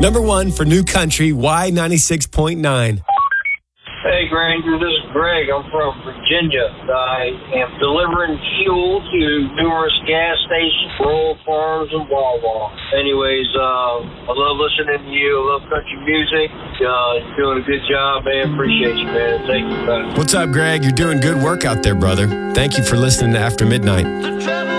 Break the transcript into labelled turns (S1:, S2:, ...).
S1: Number one for New Country, Y96.9.
S2: Hey, Granger, this is Greg. I'm from Virginia. I am delivering fuel to numerous gas stations, rural farms, and Wawa. Anyways, I love listening to you. I love country music. You're doing a good job, man. Appreciate you, man. Thank you, man.
S1: What's up, Greg? You're doing good work out there, brother. Thank you for listening to After Midnight.